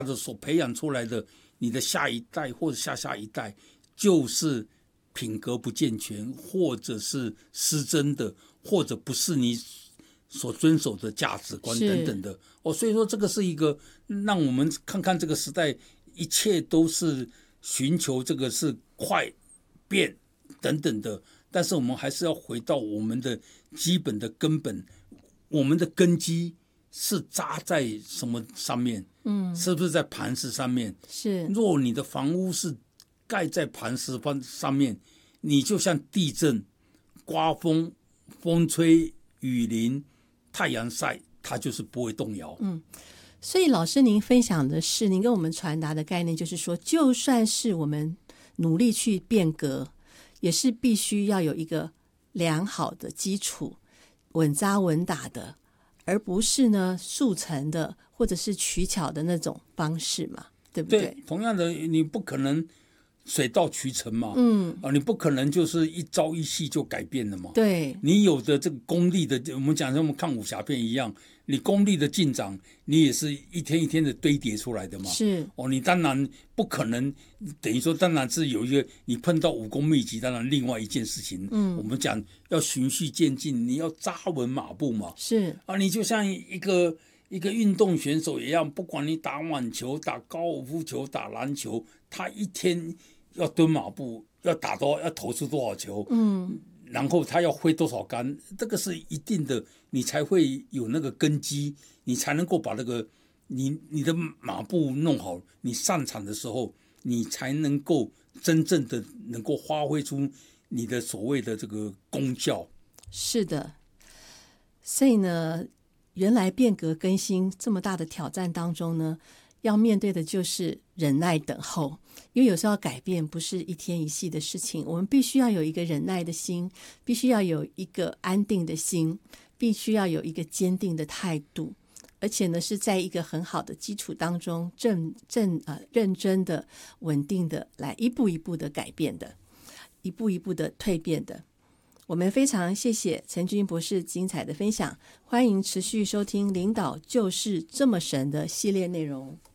所培养出来的你的下一代或者下下一代，就是品格不健全，或者是失真的，或者不是你所遵守的价值观等等的。所以说这个是一个让我们看看这个时代，一切都是寻求这个是快变等等的，但是我们还是要回到我们的基本的根本，我们的根基是扎在什么上面？是不是在磐石上面？ 是。 若你的房屋是盖在磐石上面，你就像地震、刮风、风吹雨淋、太阳晒，它就是不会动摇。 所以老师您分享的是，您跟我们传达的概念就是说，就算是我们努力去变革，也是必须要有一个良好的基础，稳扎稳打的，而不是呢速成的或者是取巧的那种方式嘛，对不对？ 对，同样的，你不可能水到渠成嘛，你不可能就是一朝一夕就改变了嘛。 对， 你有的这个功力的，我们讲像我们看武侠片一样，你功力的进展，你也是一天一天的堆叠出来的嘛。 是你当然不可能，等于说当然是有一个你碰到武功秘籍，当然另外一件事情。我们讲要循序渐进，你要扎稳马步嘛。 是你就像一个运动选手一样，不管你打网球、打高尔夫球、打篮球，他一天要蹲马步，要投出多少球，然后他要挥多少杆，这个是一定的，你才会有那个根基，你才能够把那个你的马步弄好，你上场的时候，你才能够真正的能够发挥出你的所谓的这个功效。 是的，所以呢，原来变革更新这么大的挑战当中呢，要面对的就是忍耐等候，因为有时候改变不是一天一夕的事情，我们必须要有一个忍耐的心，必须要有一个安定的心，必须要有一个坚定的态度，而且呢是在一个很好的基础当中认真的稳定的来一步一步的改变的，一步一步的蜕变的。我们非常谢谢陈君博士精彩的分享，欢迎持续收听领导就是这么神的系列内容。